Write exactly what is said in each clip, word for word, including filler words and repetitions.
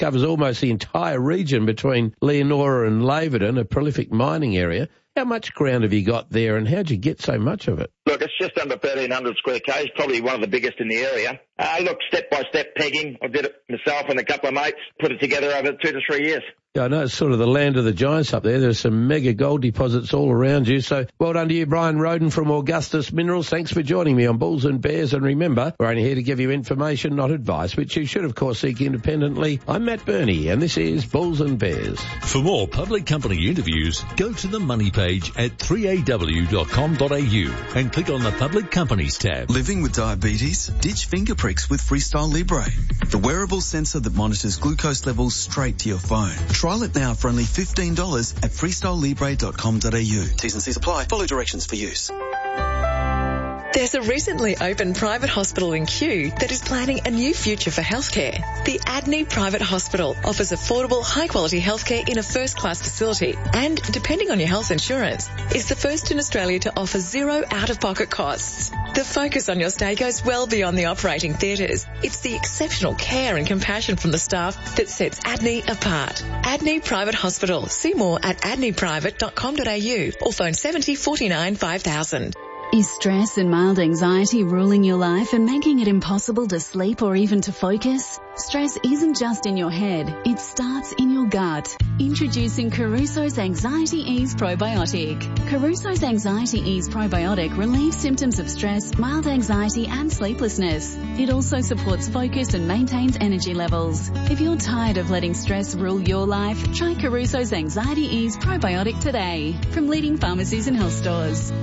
covers almost the entire region between Leonora and Laverton, a prolific mining area. How much ground have you got there, and how'd you get so much of it? Look, it's just under thirteen hundred square k's, probably one of the biggest in the area. Uh, look, step-by-step pegging. I did it myself and a couple of mates, put it together over two to three years. Yeah, I know it's sort of the land of the giants up there. There's some mega gold deposits all around you. So well done to you, Brian Roden from Augustus Minerals. Thanks for joining me on Bulls and Bears. And remember, we're only here to give you information, not advice, which you should, of course, seek independently. I'm Matt Burney, and this is Bulls and Bears. For more public company interviews, go to the money page at three a w dot com dot a u and click on the Public Companies tab. Living with diabetes? Ditch finger pricks with Freestyle Libre, the wearable sensor that monitors glucose levels straight to your phone. Trial it now for only fifteen dollars at freestyle libre dot com dot a u. T's and C's apply. Follow directions for use. There's a recently opened private hospital in Kew that is planning a new future for healthcare. The Adney Private Hospital offers affordable, high-quality healthcare in a first-class facility and, depending on your health insurance, is the first in Australia to offer zero out-of-pocket costs. The focus on your stay goes well beyond the operating theatres. It's the exceptional care and compassion from the staff that sets Adney apart. Adney Private Hospital. See more at adney private dot com dot a u or phone seventy forty-nine five thousand. Is stress and mild anxiety ruling your life and making it impossible to sleep or even to focus? Stress isn't just in your head, it starts in your gut. Introducing Caruso's Anxiety Ease Probiotic. Caruso's Anxiety Ease Probiotic relieves symptoms of stress, mild anxiety and sleeplessness. It also supports focus and maintains energy levels. If you're tired of letting stress rule your life, try Caruso's Anxiety Ease Probiotic today from leading pharmacies and health stores.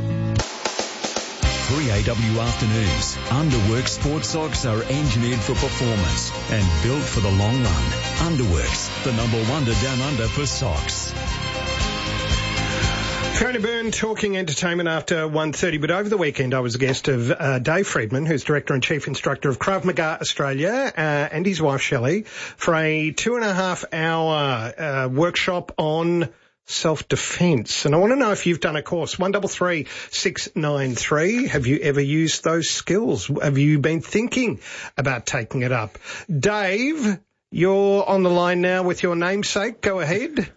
three A W Afternoons. Underworks sports socks are engineered for performance and built for the long run. Underworks, the number one to down under for socks. Fiona Byrne talking entertainment after one thirty, but over the weekend I was a guest of uh, Dave Friedman, who's Director and Chief Instructor of Krav Maga Australia, uh, and his wife Shelley, for a two and a half hour uh, workshop on self-defence. And I want to know if you've done a course. one double three six nine three. Have you ever used those skills? Have you been thinking about taking it up? Dave, you're on the line now with your namesake. Go ahead.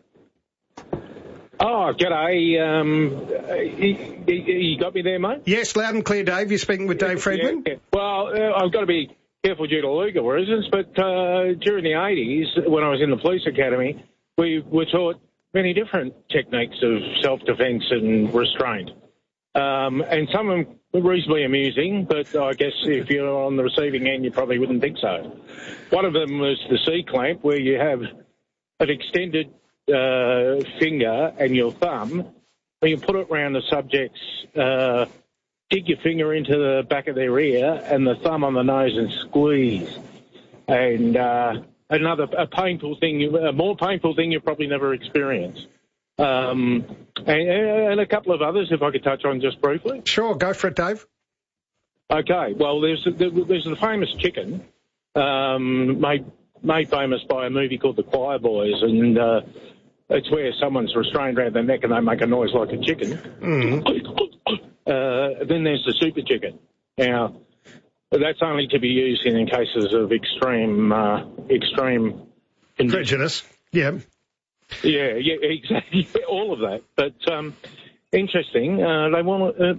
Oh, g'day. Um, you, you got me there, mate? Yes, loud and clear, Dave. You're speaking with Dave Friedman? Yeah, yeah. Well, uh, I've got to be careful due to legal reasons, but uh, during the eighties, when I was in the police academy, we were taught many different techniques of self-defence and restraint. Um, and some of them were reasonably amusing, but I guess if you're on the receiving end, you probably wouldn't think so. One of them was the C-clamp, where you have an extended uh, finger and your thumb, and you put it around the subject's, uh, dig your finger into the back of their ear and the thumb on the nose and squeeze. And uh, another a painful thing, a more painful thing you'll probably never experience. Um, and, and a couple of others, if I could touch on just briefly. Sure, go for it, Dave. Okay, well, there's there's the famous chicken, um, made made famous by a movie called The Choir Boys, and uh, it's where someone's restrained around their neck and they make a noise like a chicken. Mm. Uh, then there's the super chicken. Now, that's only to be used in cases of extreme uh, extreme prejudice. Yeah. Yeah, yeah, exactly, all of that. But um, interesting, uh, they want. Uh,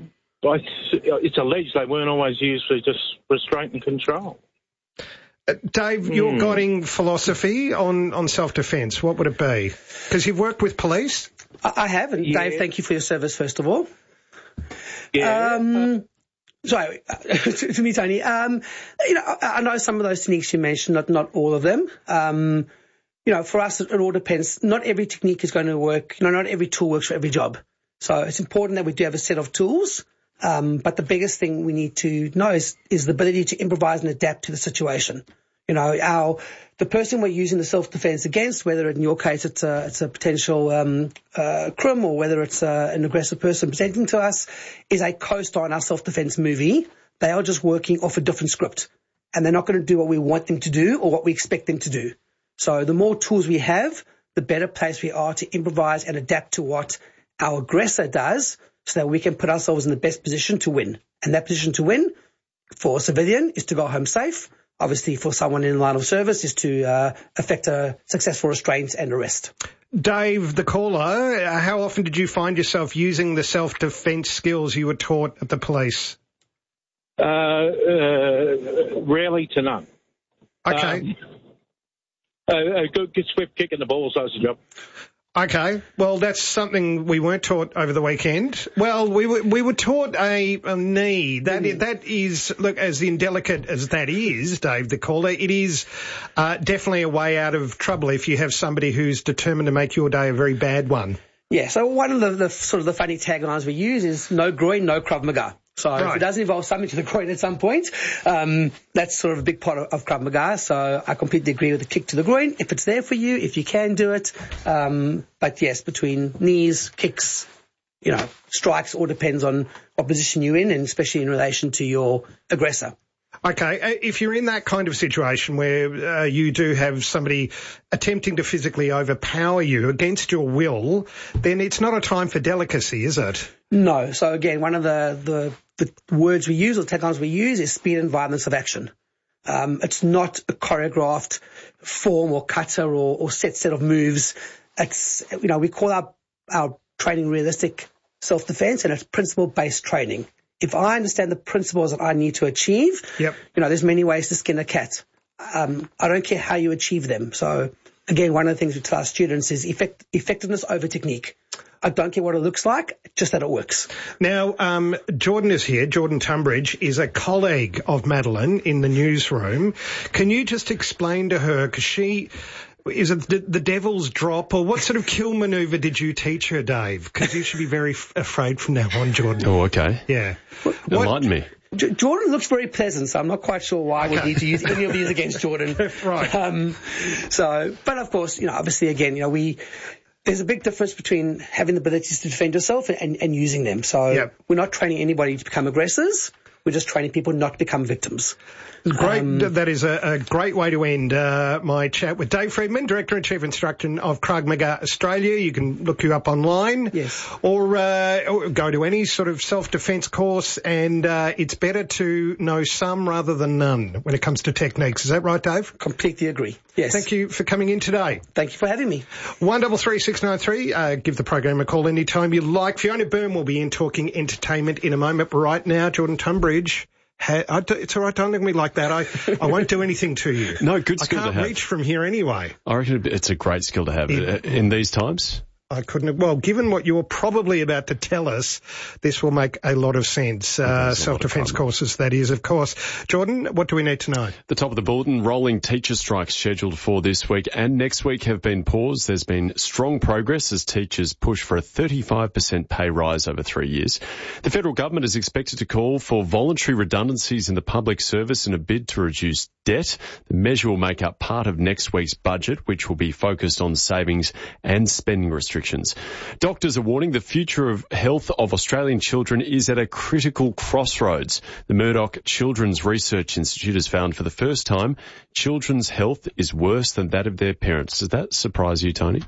it's alleged they weren't always used for just restraint and control. Uh, Dave, your mm. guiding philosophy on, on self-defence, what would it be? Because you've worked with police. I, I have, and yeah. Dave, thank you for your service, first of all. Yeah. Um, sorry, to, to me, Tony. Um, you know, I, I know some of those techniques you mentioned, not not all of them. Um, you know, for us, it, it all depends. Not every technique is going to work. You know, not every tool works for every job. So it's important that we do have a set of tools. Um, but the biggest thing we need to know is, is the ability to improvise and adapt to the situation. You know, our the person we're using the self-defense against, whether in your case it's a it's a potential um, uh, crim or whether it's uh, an aggressive person presenting to us, is a co-star in our self-defense movie. They are just working off a different script, and they're not going to do what we want them to do or what we expect them to do. So the more tools we have, the better place we are to improvise and adapt to what our aggressor does, so that we can put ourselves in the best position to win. And that position to win for a civilian is to go home safe. obviously for someone in the line of service is to uh, effect a successful restraint and arrest. Dave, the caller, uh, how often did you find yourself using the self-defence skills you were taught at the police? Uh, uh, rarely to none. Okay. Um, a, a good, good swift kick in the balls does the job. Okay, well, that's something we weren't taught over the weekend. Well, we were, we were taught a, a knee. That, mm. that is, look, as indelicate as that is, Dave, the caller, it is uh, definitely a way out of trouble if you have somebody who's determined to make your day a very bad one. Yeah, so one of the, the sort of the funny taglines we use is no groin, no Krav Maga. So right. if it does involve something to the groin at some point, um, that's sort of a big part of, of Krav Maga. So I completely agree with the kick to the groin. If it's there for you, if you can do it. Um, but yes, between knees, kicks, you know, strikes, all depends on what position you're in, and especially in relation to your aggressor. Okay, if you're in that kind of situation where uh, you do have somebody attempting to physically overpower you against your will, then it's not a time for delicacy, is it? No. So again, one of the, the, the words we use or the taglines we use is speed and violence of action. Um, it's not a choreographed form or kata or, or set set of moves. It's, you know, we call our, our training realistic self-defense, and it's principle-based training. If I understand the principles that I need to achieve, yep. you know, there's many ways to skin a cat. Um, I don't care how you achieve them. So, again, one of the things we tell our students is effect, effectiveness over technique. I don't care what it looks like, just that it works. Now, um, Jordan is here. Jordan Tunbridge is a colleague of Madeline in the newsroom. Can you just explain to her, because she... Is it the, the devil's drop, or what sort of kill manoeuvre did you teach her, Dave? Because you should be very f- afraid from now on, Jordan. Oh, okay. Yeah. What, Enlighten me. J- Jordan looks very pleasant, so I'm not quite sure why okay. we need to use any of these against Jordan. Right. Um, so, but of course, you know, obviously, again, you know, we... There's a big difference between having the abilities to defend yourself and, and using them. So yep. we're not training anybody to become aggressors. We're just training people not to become victims. Great. Um, that is a, a great way to end uh, my chat with Dave Friedman, Director and Chief Instructor of Krav Maga Australia. You can look you up online. Yes. Or, uh, or go to any sort of self-defence course, and uh, it's better to know some rather than none when it comes to techniques. Is that right, Dave? Completely agree. Yes. Thank you for coming in today. Thank you for having me. one double three six nine three. Uh, give the program a call anytime you like. Fiona Byrne will be in talking entertainment in a moment. But right now, Jordan Tunbridge... Ha- I do, it's all right, don't look at me like that. I, I won't do anything to you. No, good skill to have. I can't reach from here anyway. I reckon it's a great skill to have it, in these times. I couldn't have, well, given what you're probably about to tell us, this will make a lot of sense. Uh, self-defence courses, that is, of course. Jordan, what do we need to know? The top of the bulletin, rolling teacher strikes scheduled for this week and next week have been paused. There's been strong progress as teachers push for a thirty-five percent pay rise over three years. The federal government is expected to call for voluntary redundancies in the public service in a bid to reduce debt. The measure will make up part of next week's budget, which will be focused on savings and spending restrictions. Doctors are warning the future of health of Australian children is at a critical crossroads. The Murdoch Children's Research Institute has found for the first time children's health is worse than that of their parents. Does that surprise you, Tony?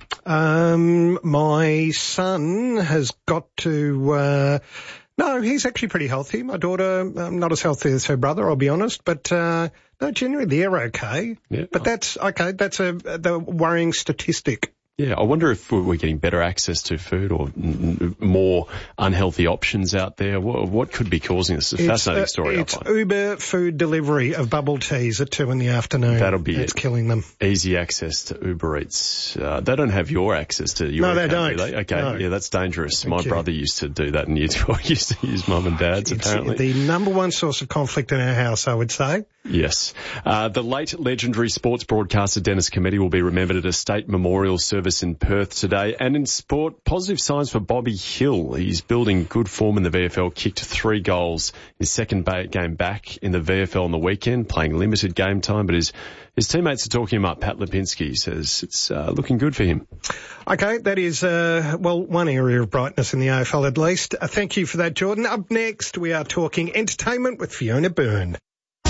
Um, my son has got to... Uh No, he's actually pretty healthy. My daughter, um, not as healthy as her brother, I'll be honest, but uh no, generally they're okay. Yeah. But that's okay. That's a the worrying statistic. Yeah, I wonder if we're getting better access to food or n- more unhealthy options out there. What, what could be causing this? It's a fascinating uh, story. It's Uber food delivery of bubble teas at two in the afternoon. That'll be It's it. killing them. Easy access to Uber Eats. Uh, they don't have your access to your No, they account, don't. Do they? Okay, No. yeah, that's dangerous. Thank My you. brother used to do that, and you used to use mum and dad's, It's apparently. the number one source of conflict in our house, I would say. Yes. Uh, the late legendary sports broadcaster Dennis Cometti will be remembered at a state memorial service in Perth today. And in sport, positive signs for Bobby Hill. He's building good form in the V F L, kicked three goals his second ba- game back in the V F L on the weekend, playing limited game time, but his his teammates are talking him up. Pat Lipinski says it's uh, looking good for him. Okay, that is, uh, well, one area of brightness in the A F L at least. Uh, thank you for that, Jordan. Up next, we are talking entertainment with Fiona Byrne.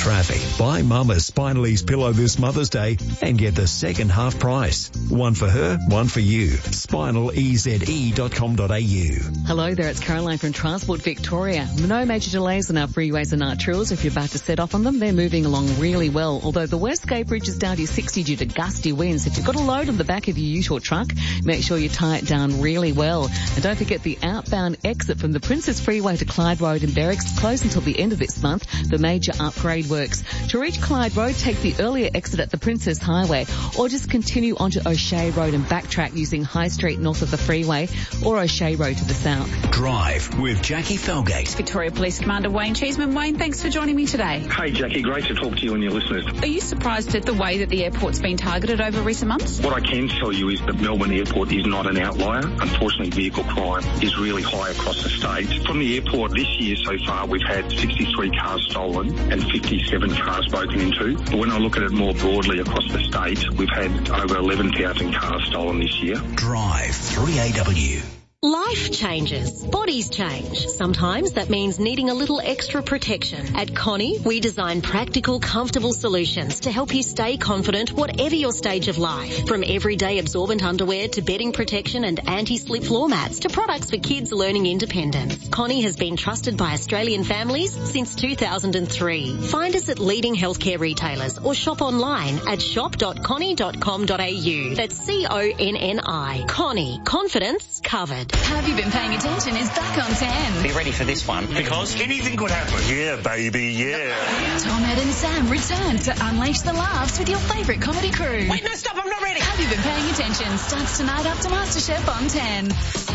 traffic. Buy Mum a Spinal Ease pillow this Mother's Day and get the second half price. One for her, one for you. spinal e z e dot com dot a u. Hello there, it's Caroline from Transport Victoria. No major delays on our freeways and arterials. If you're about to set off on them, they're moving along really well. Although the Westgate Bridge is down to sixty due to gusty winds. If you've got a load on the back of your ute or truck, make sure you tie it down really well. And don't forget the outbound exit from the Princess Freeway to Clyde Road in Berwick's closed until the end of this month for major upgrade works. To reach Clyde Road, take the earlier exit at the Princess Highway or just continue onto O'Shea Road and backtrack using High Street north of the freeway or O'Shea Road to the south. Drive with Jackie Felgate. Victoria Police Commander Wayne Cheeseman. Wayne, thanks for joining me today. Hey Jackie, great to talk to you and your listeners. Are you surprised at the way that the airport's been targeted over recent months? What I can tell you is that Melbourne Airport is not an outlier. Unfortunately, vehicle crime is really high across the state. From the airport this year so far, we've had sixty-three cars stolen and fifty-seven cars broken into. But when I look at it more broadly across the state, we've had over eleven thousand cars stolen this year. Drive three A W. Life changes. Bodies change. Sometimes that means needing a little extra protection. At Connie, we design practical, comfortable solutions to help you stay confident whatever your stage of life. From everyday absorbent underwear to bedding protection and anti-slip floor mats to products for kids learning independence. Connie has been trusted by Australian families since two thousand three. Find us at leading healthcare retailers or shop online at shop dot connie dot com dot a u. That's C O N N I. Connie. Confidence covered. Have You Been Paying Attention is back on ten. Be ready for this one, because anything could happen. Yeah, baby, yeah. Tom, Ed and Sam return to unleash the laughs with your favourite comedy crew. Wait, no, stop, I'm not ready. Have You Been Paying Attention starts tonight after MasterChef on ten.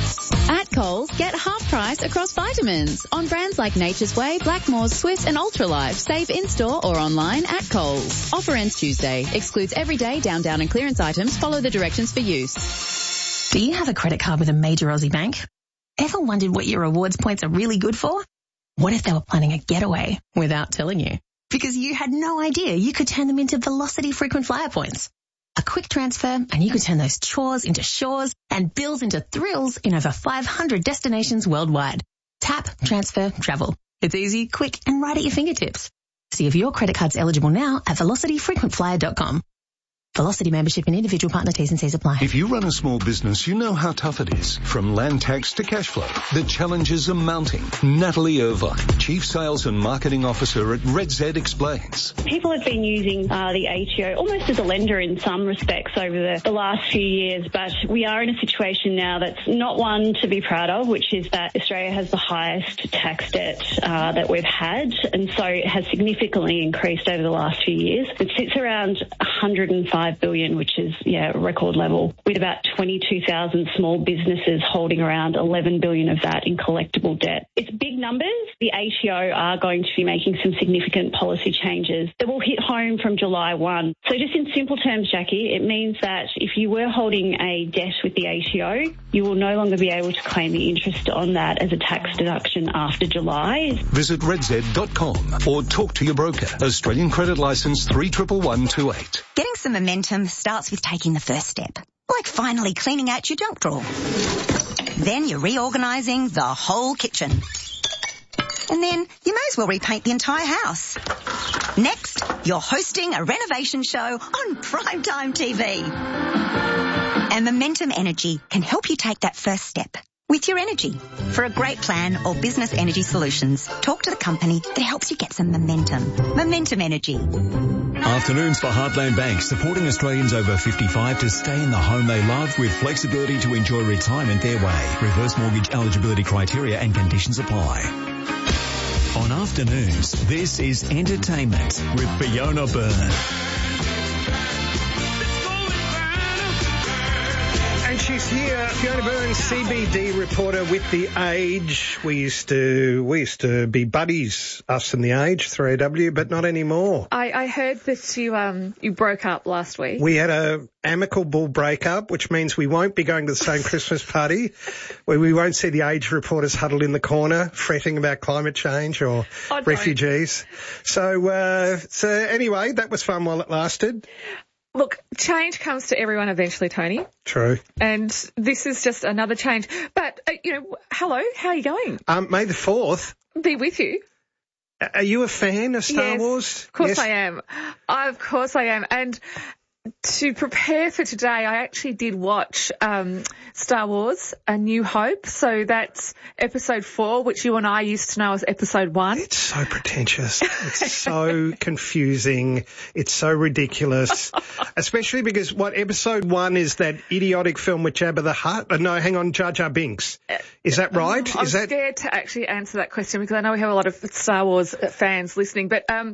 At Coles, get half price across vitamins on brands like Nature's Way, Blackmores, Swiss and Ultralife. Save in-store or online at Coles. Offer ends Tuesday. Excludes everyday, down, down and clearance items. Follow the directions for use. Do you have a credit card with a major Aussie bank? Ever wondered what your rewards points are really good for? What if they were planning a getaway without telling you? Because you had no idea you could turn them into Velocity frequent flyer points. A quick transfer and you could turn those chores into shores and bills into thrills in over five hundred destinations worldwide. Tap, transfer, travel. It's easy, quick and right at your fingertips. See if your credit card's eligible now at velocity frequent flyer dot com. Velocity membership and individual partner T's and C's apply. If you run a small business, you know how tough it is. From land tax to cash flow, the challenges are mounting. Natalie Irvine, Chief Sales and Marketing Officer at Red Z, explains. People have been using uh, the A T O almost as a lender in some respects over the, the last few years, but we are in a situation now that's not one to be proud of, which is that Australia has the highest tax debt uh, that we've had, and so it has significantly increased over the last few years. It sits around one hundred five billion, which is yeah record level, with about twenty-two thousand small businesses holding around eleven billion of that in collectible debt. It's big numbers. The A T O are going to be making some significant policy changes that will hit home from July first. So just in simple terms, Jackie, it means that if you were holding a debt with the A T O, you will no longer be able to claim the interest on that as a tax deduction after July. Visit red z dot com or talk to your broker. Australian credit licence three one one two eight. Getting some momentum starts with taking the first step, like finally cleaning out your junk drawer. Then you're reorganising the whole kitchen. And then you may as well repaint the entire house. Next, you're hosting a renovation show on primetime T V. And Momentum Energy can help you take that first step with your energy. For a great plan or business energy solutions, talk to the company that helps you get some momentum. Momentum Energy. Afternoons for Heartland Bank, supporting Australians over fifty-five to stay in the home they love with flexibility to enjoy retirement their way. Reverse mortgage eligibility criteria and conditions apply. On Afternoons, this is Entertainment with Fiona Byrne. And she's here, Fiona Byrne, C B D reporter with The Age. We used to we used to be buddies, us and The Age, three A W, but not anymore. I, I heard that you um you broke up last week. We had a amicable breakup, which means we won't be going to the same Christmas party, where we won't see The Age reporters huddled in the corner, fretting about climate change or oh, refugees. So, uh, so anyway, that was fun while it lasted. Look, change comes to everyone eventually, Tony. True. And this is just another change. But, uh, you know, hello, how are you going? Um, May the fourth. Be with you. Are you a fan of Star yes, Wars? Of course yes. I am. I, of course I am. And to prepare for today, I actually did watch um, Star Wars: A New Hope. So that's episode four, which you and I used to know as episode one. It's so pretentious. It's so confusing. It's so ridiculous. Especially because what episode one is that idiotic film with Jabba the Hutt. Uh, no, hang on, Jar Jar Binks. Is that right? I'm is that... scared to actually answer that question because I know we have a lot of Star Wars fans listening, but um,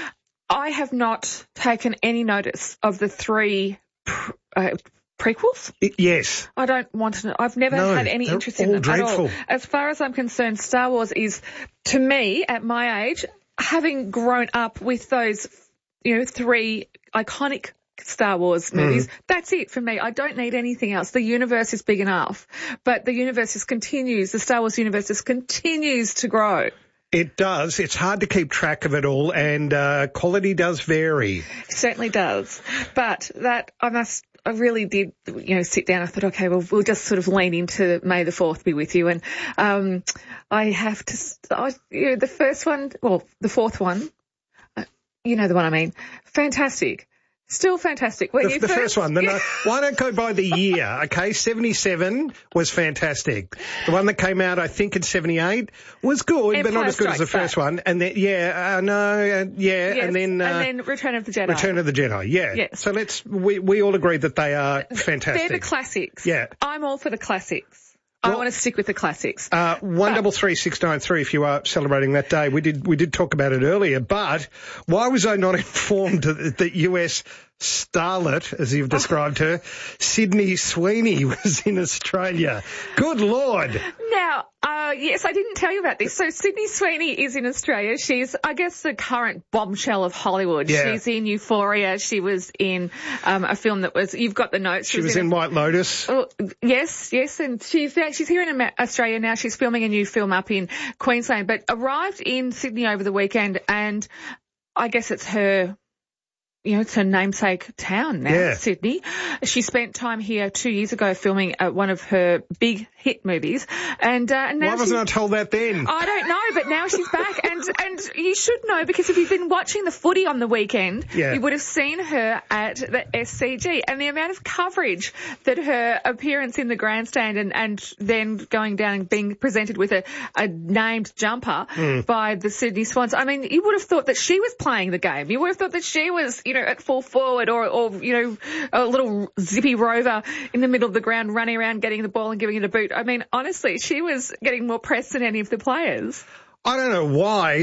I have not taken any notice of the three pr- uh, prequels. Yes. I don't want to know. I've never no, had any interest in them dreadful. at all. As far as I'm concerned, Star Wars is, to me, at my age, having grown up with those, you know, three iconic Star Wars movies, mm. that's it for me. I don't need anything else. The universe is big enough, but the universe just continues, the Star Wars universe just continues to grow. It does. It's hard to keep track of it all, and uh, quality does vary. It certainly does. But that, I must, I really did, you know, sit down. I thought, okay, well, we'll just sort of lean into May the fourth be with you. And um, I have to, I, you know, the first one, well, the fourth one, uh, you know the one I mean, fantastic. Still fantastic. When the you the first, first one. The, no, why don't go by the year, okay? seventy-seven was fantastic. The one that came out, I think, in seventy-eight was good, Empire but not as good as the Strikes first Back. one. And then, yeah, uh, no, uh, yeah, yes, and then... Uh, and then Return of the Jedi. Return of the Jedi, yeah. Yes. So let's, we, we all agree that they are fantastic. They're the classics. Yeah. I'm all for the classics. Well, I want to stick with the classics. Uh, one double three six nine three. If you are celebrating that day, we did we did talk about it earlier. But why was I not informed that the U S starlet, as you've described her, Sydney Sweeney, was in Australia? Good Lord! Now, uh, yes, I didn't tell you about this. So Sydney Sweeney is in Australia. She's, I guess, the current bombshell of Hollywood. Yeah. She's in Euphoria. She was in um, a film that was. You've got the notes. She, she was, was in, in a, White Lotus. Oh, yes, yes, and she's she's here in Australia now. She's filming a new film up in Queensland, but arrived in Sydney over the weekend, and I guess it's her. You know, it's her namesake town now, yeah. Sydney. She spent time here two years ago filming uh, one of her big hit movies. And, uh, and now Why wasn't she, I told that then? I don't know, but now she's back. And, and you should know because if you've been watching the footy on the weekend, yeah. you would have seen her at the S C G and the amount of coverage that her appearance in the grandstand and, and then going down and being presented with a, a named jumper mm. by the Sydney Swans. I mean, you would have thought that she was playing the game. You would have thought that she was, you know, at full forward or, or, you know, a little zippy rover in the middle of the ground running around getting the ball and giving it a boot. I mean, honestly, she was getting more press than any of the players. I don't know why.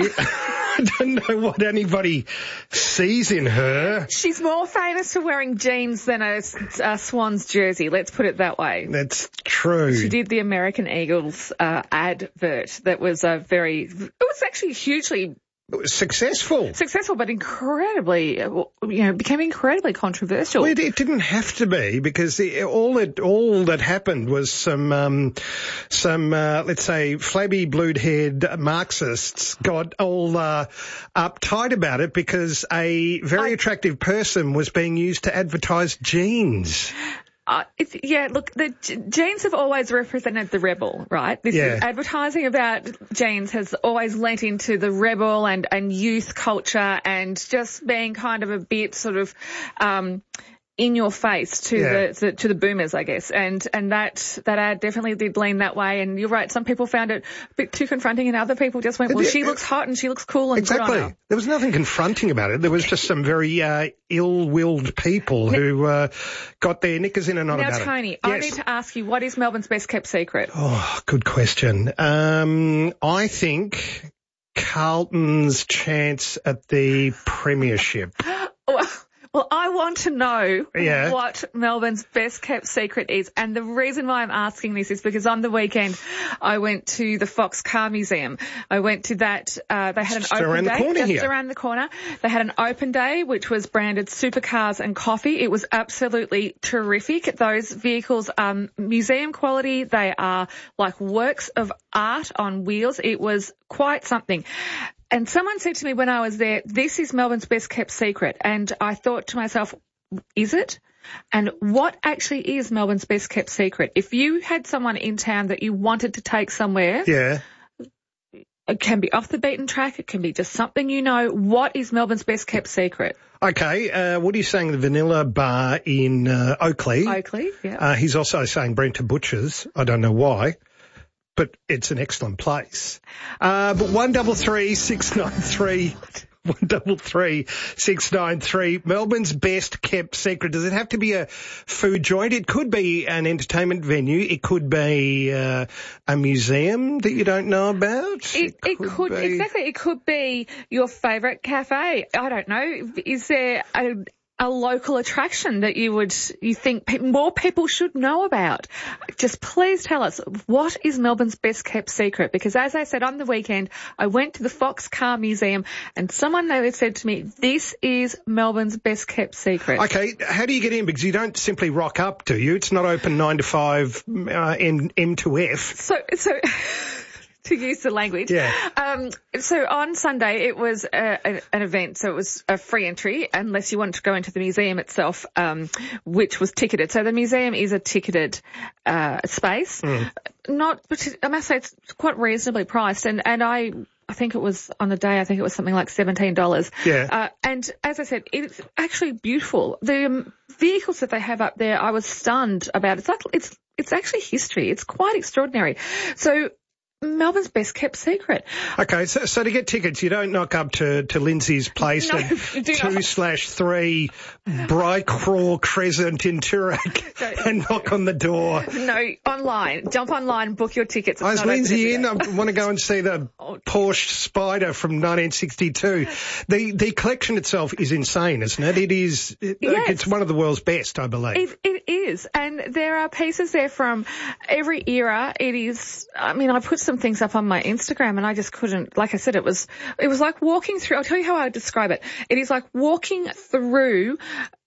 I don't know what anybody sees in her. She's more famous for wearing jeans than a, a Swans jersey, let's put it that way. That's true. She did the American Eagles uh, advert that was a very, it was actually hugely Successful. Successful, but incredibly, you know, became incredibly controversial. Well, it, it didn't have to be because the, all it, all that happened was some, um, some, uh, let's say, flabby, blue-haired Marxists got all, uh, uptight about it because a very I, attractive person was being used to advertise jeans. Uh, it's, yeah, look, the jeans have always represented the rebel, right? This yeah. advertising about jeans has always lent into the rebel and, and youth culture and just being kind of a bit sort of, um, in your face to yeah. the, the to the boomers, I guess, and and that that ad definitely did lean that way. And you're right, some people found it a bit too confronting, and other people just went, "Well, it, she it, looks hot and she looks cool and exactly." good on her. There was nothing confronting about it. There was just some very uh, ill-willed people now, who uh, got their knickers in a knot now, about Tony, it. Now, Tony, I need to ask you, what is Melbourne's best kept secret? Oh, good question. Um, I think Carlton's chance at the premiership. Well, Well, I want to know yeah. what Melbourne's best kept secret is. And the reason why I'm asking this is because on the weekend I went to the Fox Car Museum. I went to that, uh, they had just an open around day. The corner just here. around the corner. They had an open day which was branded Supercars and Coffee. It was absolutely terrific. Those vehicles are museum quality. They are like works of art on wheels. It was quite something. And someone said to me when I was there, this is Melbourne's best kept secret. And I thought to myself, is it? And what actually is Melbourne's best kept secret? If you had someone in town that you wanted to take somewhere, yeah. It can be off the beaten track. It can be just something you know. What is Melbourne's best kept secret? Okay, uh, what are you saying? The Vanilla Bar in uh, Oakley. Oakley, yeah. Uh, he's also saying Brenta Butchers. I don't know why, but it's an excellent place. Uh, but one double three six nine three. One double three six nine three. Melbourne's best kept secret. Does it have to be a food joint? It could be an entertainment venue. It could be uh, a museum that you don't know about. It, it, it could, could be... exactly. It could be your favourite cafe. I don't know. Is there a a local attraction that you would you think pe- more people should know about? Just please tell us, what is Melbourne's best kept secret? Because as I said on the weekend, I went to the Fox Car Museum and someone there said to me, this is Melbourne's best kept secret. Okay, how do you get in? Because you don't simply rock up, do you? It's not open nine to five, uh, M, M to F. So, so... to use the language. Yeah. Um, so on Sunday it was a, a, an event, so it was a free entry unless you wanted to go into the museum itself, um, which was ticketed. So the museum is a ticketed uh, space. Mm. Not, I must say, it's quite reasonably priced, and and I. I think it was on the day, I think it was something like seventeen dollars. Yeah. Uh, and as I said, it's actually beautiful. The um, vehicles that they have up there, I was stunned about. It's like, it's, it's actually history. It's quite extraordinary. So, Melbourne's best kept secret. Okay, so, so to get tickets, you don't knock up to, to Lindsay's place no, at two slash three Brycraw Crescent in Toorak no. and knock on the door. No, online. Jump online, book your tickets. Is Lindsay in? I want to go and see the oh, Porsche Spider from nineteen sixty-two. The the collection itself is insane, isn't it? It is. It, yes. It's one of the world's best, I believe. It, it is, and there are pieces there from every era. It is. I mean, I put some things up on my Instagram and I just couldn't, like I said, it was, it was like walking through, I'll tell you how I would describe it. It is like walking through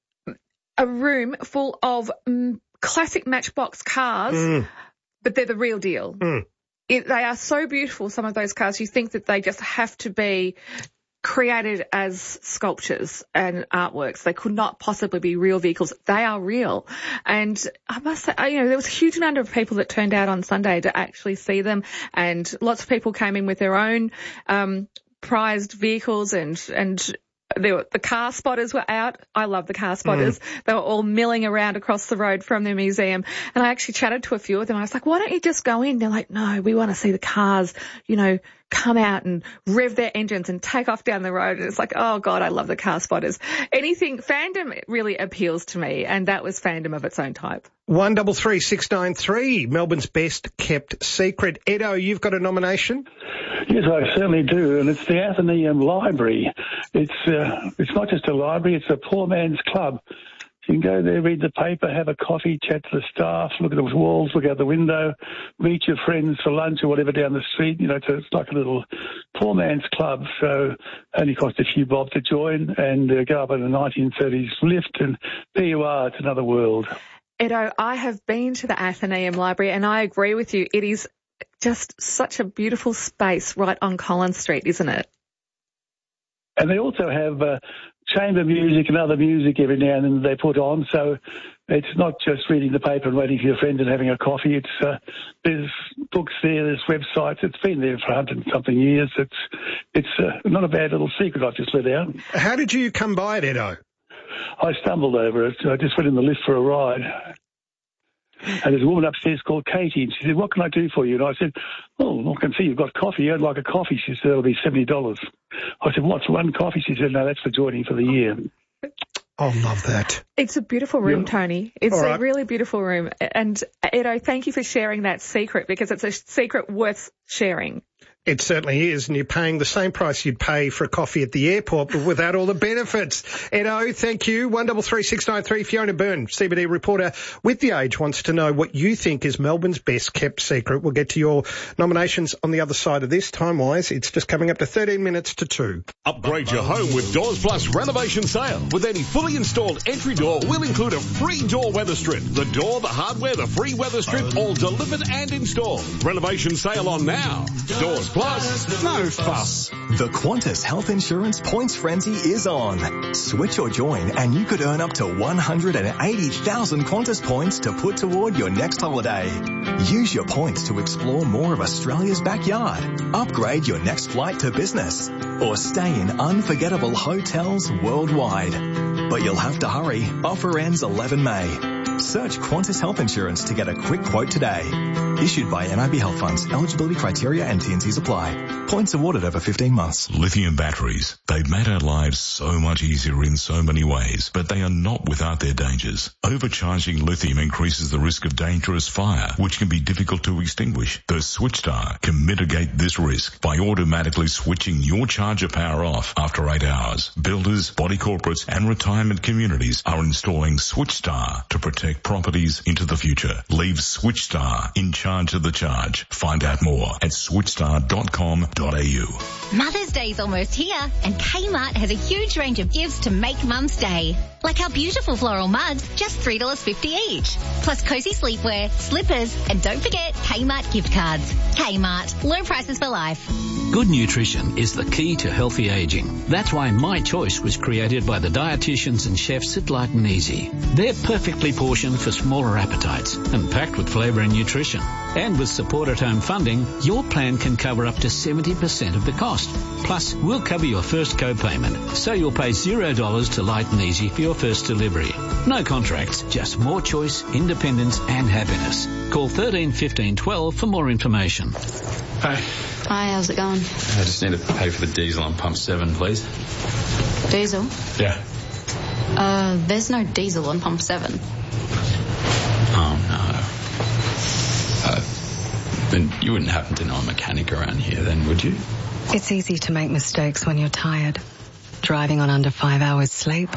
a room full of um, classic Matchbox cars, mm. but they're the real deal. Mm. It, they are so beautiful, some of those cars. You think that they just have to be created as sculptures and artworks. They could not possibly be real vehicles. They are real. And I must say, you know, there was a huge number of people that turned out on Sunday to actually see them, and lots of people came in with their own um prized vehicles, and and There were, the car spotters were out. I love the car spotters. Mm. They were all milling around across the road from the museum. And I actually chatted to a few of them. I was like, why don't you just go in? They're like, no, we want to see the cars, you know, come out and rev their engines and take off down the road. And it's like, oh, God, I love the car spotters. Anything, fandom really appeals to me, and that was fandom of its own type. One double three six nine three, Melbourne's best kept secret. Edo, you've got a nomination? Yes, I certainly do, and it's the Athenaeum Library. It's uh, it's not just a library; it's a poor man's club. You can go there, read the paper, have a coffee, chat to the staff, look at the walls, look out the window, meet your friends for lunch or whatever down the street. You know, it's like a little poor man's club. So only cost a few bob to join, and uh, go up in a nineteen thirties lift, and there you are. It's another world. Edo, I have been to the Athenaeum Library, and I agree with you. It is just such a beautiful space right on Collins Street, isn't it? And they also have uh, chamber music and other music every now and then they put on. So it's not just reading the paper and waiting for your friend and having a coffee. It's uh, there's books there, there's websites. It's been there for a hundred and something years. It's it's uh, not a bad little secret I've just let out. How did you come by it, Edo? I stumbled over it. I just went in the lift for a ride. And there's a woman upstairs called Katie, and she said, what can I do for you? And I said, oh, I can see you've got coffee. I'd like a coffee. She said, it'll be seventy dollars. I said, what's one coffee? She said, no, that's for joining for the year. I love that. It's a beautiful room, yeah. Tony. It's All right. a really beautiful room. And, Edo, thank you for sharing that secret, because it's a secret worth sharing. It certainly is, and you're paying the same price you'd pay for a coffee at the airport, but without all the benefits. Edo, thank you. One double three six nine three. Fiona Byrne, C B D reporter with The Age, wants to know what you think is Melbourne's best kept secret. We'll get to your nominations on the other side of this. Time-wise, it's just coming up to thirteen minutes to two. Upgrade your home with Doors Plus renovation sale. With any fully installed entry door, we'll include a free door weather strip. The door, the hardware, the free weather strip, all delivered and installed. Renovation sale on now. Doors Plus. Plus, no fuss. The Qantas Health Insurance Points Frenzy is on. Switch or join and you could earn up to one hundred eighty thousand Qantas points to put toward your next holiday. Use your points to explore more of Australia's backyard, upgrade your next flight to business, or stay in unforgettable hotels worldwide. But you'll have to hurry. Offer ends eleven May. Search Qantas Health Insurance to get a quick quote today. Issued by N I B Health Funds. Eligibility criteria and T and Cs apply. Points awarded over fifteen months. Lithium batteries. They've made our lives so much easier in so many ways, but they are not without their dangers. Overcharging lithium increases the risk of dangerous fire, which can be difficult to extinguish. The SwitchStar can mitigate this risk by automatically switching your charger power off after eight hours. Builders, body corporates and retirement communities are installing SwitchStar to protect properties into the future. Leave SwitchStar in charge of the charge. Find out more at switchstar dot com dot a u. Mother's Day's almost here, and Kmart has a huge range of gifts to make Mum's Day. Like our beautiful floral mugs, just three dollars fifty each. Plus cozy sleepwear, slippers, and don't forget Kmart gift cards. Kmart, low prices for life. Good nutrition is the key to healthy aging. That's why My Choice was created by the dietitians and chefs at Light and Easy. They're perfectly portioned for smaller appetites and packed with flavour and nutrition. And with support at home funding, your plan can cover up to seventy percent of the cost. Plus, we'll cover your first co-payment, so you'll pay zero dollars to Light and Easy for your first delivery. No contracts, just more choice, independence and happiness. Call thirteen fifteen twelve for more information. Hi. Hi, how's it going? I just need to pay for the diesel on pump seven, please. Diesel? Yeah. Uh, there's no diesel on pump seven. Oh, no. Uh, then you wouldn't happen to know a mechanic around here then, would you? It's easy to make mistakes when you're tired. Driving on under five hours sleep.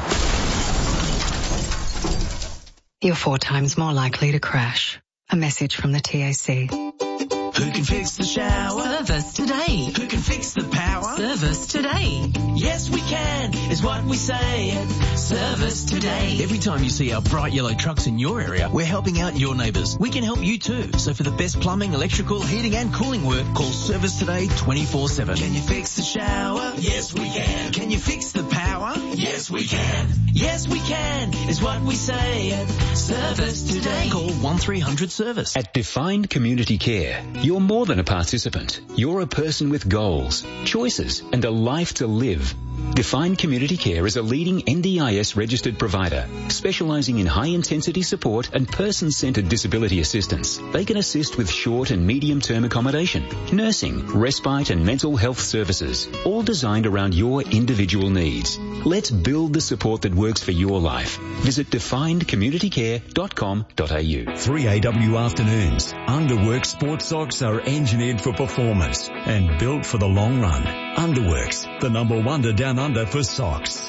You're four times more likely to crash. A message from the T A C. Who can fix the shower? Service today. Who can fix the power? Service today. Yes, we can, is what we say at Service Today. Every time you see our bright yellow trucks in your area, we're helping out your neighbours. We can help you too. So for the best plumbing, electrical, heating and cooling work, call Service Today twenty-four seven. Can you fix the shower? Yes, we can. Can you fix the power? Yes, we can. Yes, we can, is what we say at Service Today. Call one three hundred service. At Defined Community Care, you're more than a participant. You're a person with goals, choices, and a life to live. Defined Community Care is a leading N D I S registered provider, specialising in high-intensity support and person-centred disability assistance. They can assist with short and medium-term accommodation, nursing, respite and mental health services, all designed around your individual needs. Let's build the support that works for your life. Visit defined community care dot com dot a u. three A W afternoons. Underworks sports socks are engineered for performance and built for the long run. Underworks, the number wonder down under for socks.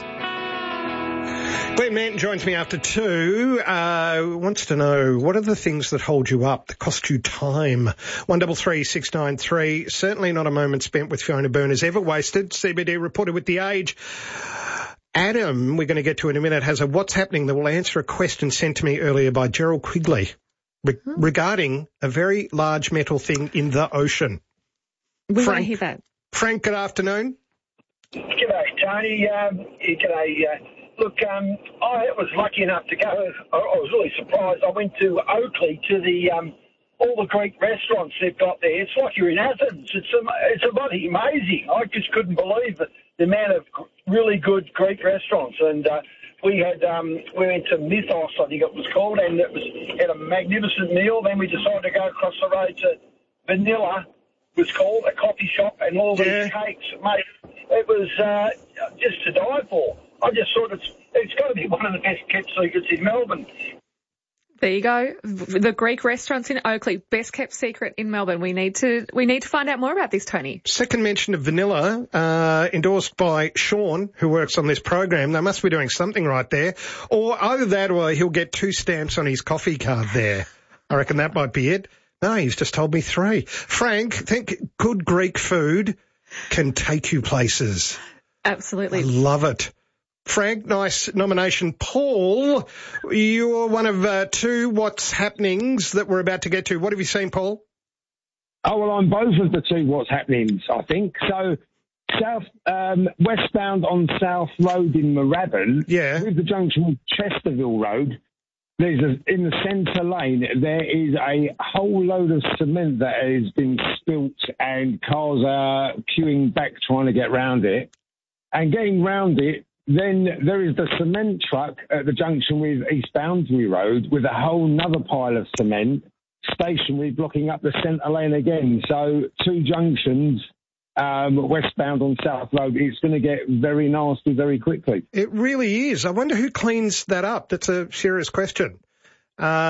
Glenn Manton joins me after two, uh, wants to know, what are the things that hold you up, that cost you time? one double three six nine three, certainly not a moment spent with Fiona Byrne is ever wasted. C B D reporter with The Age. Adam, we're going to get to in a minute, has a What's Happening that will answer a question sent to me earlier by Gerald Quigley re- hmm. regarding a very large metal thing in the ocean. We Frank, want to hear that. Frank, good afternoon. G'day, Tony. Um, g'day. Uh, look, um, I was lucky enough to go. I was really surprised. I went to Oakley to the um, all the Greek restaurants they've got there. It's like you're in Athens. It's a, it's a bloody amazing. I just couldn't believe it, the amount of really good Greek restaurants. And uh, we had um, we went to Mythos, I think it was called, and it was had a magnificent meal. Then we decided to go across the road to Vanilla, was called, a coffee shop, and all these yeah. cakes, mate. It was uh, just to die for. I just thought it's it's got to be one of the best kept secrets in Melbourne. There you go. The Greek restaurants in Oakley, best kept secret in Melbourne. We need to we need to find out more about this, Tony. Second mention of Vanilla, uh, endorsed by Sean, who works on this program. They must be doing something right there. Or either that or he'll get two stamps on his coffee card there. I reckon that might be it. No, he's just told me three. Frank, think good Greek food can take you places. Absolutely. I love it. Frank, nice nomination. Paul, you're one of uh, two What's Happenings that we're about to get to. What have you seen, Paul? Oh, well, on both of the two what's happenings, I think. So, south, um, westbound on South Road in Moorabbin, yeah. with the junction with Chesterville Road, there's a, in the centre lane, there is a whole load of cement that has been spilt and cars are queuing back trying to get round it. And getting round it, then there is the cement truck at the junction with East Boundary Road with a whole nother pile of cement stationary blocking up the centre lane again. So two junctions, um, westbound on South Road, it's going to get very nasty very quickly. It really is. I wonder who cleans that up. That's a serious question. Uh,